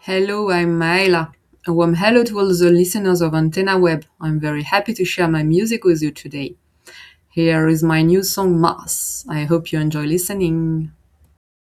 Hello, I'm Maela. A warm hello to all the listeners of Antenna Web. I'm very happy to share my music with you today. Here is my new song, Mars. I hope you enjoy listening.